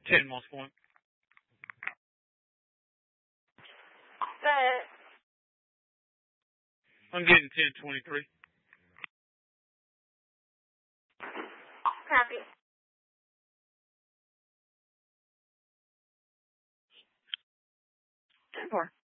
10 Moss Point. I'm getting 1023. Copy. 10-4.